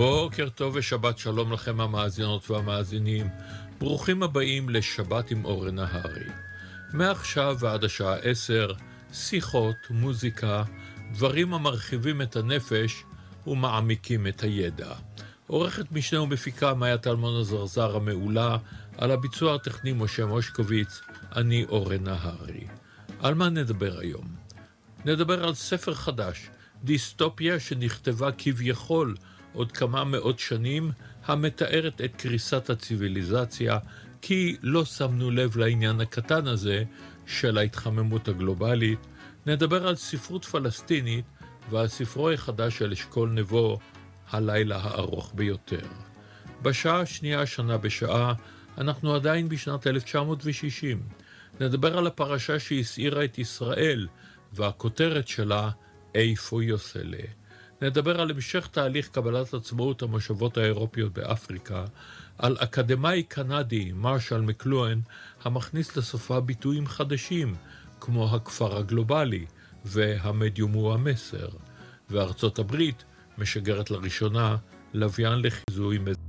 בוקר טוב ושבת שלום לכם המאזינות והמאזינים. ברוכים הבאים לשבת עם אורן נהרי. מעכשיו ועד השעה 10, שיחות, מוזיקה, דברים המרחיבים את הנפש ומעמיקים את הידע. עורכת משנה ומפיקה מאיה טלמון הזרזר המעולה, על הביצוע הטכני משה מושקוביץ, אני אורן נהרי. על מה נדבר היום? נדבר על ספר חדש, דיסטופיה שנכתבה כביכול עוד כמה מאות שנים, המתארת את קריסת הציביליזציה, כי לא שמנו לב לעניין הקטן הזה של ההתחממות הגלובלית. נדבר על ספרות פלסטינית ועל ספרו החדש של אשכול נבו, הלילה הארוך ביותר. בשעה השנייה, שנה בשעה, אנחנו עדיין בשנת 1960. נדבר על הפרשה שהסעירה את ישראל, והכותרת שלה, איפה יוסלה. נדבר על המשך תהליך קבלת עצמאות המושבות האירופיות באפריקה, על אקדמאי קנדי, מרשל מקלואן, המכניס לשפה ביטויים חדשים, כמו הכפר הגלובלי והמדיום הוא המסר, וארצות הברית משגרת לראשונה לוויין לחיזוי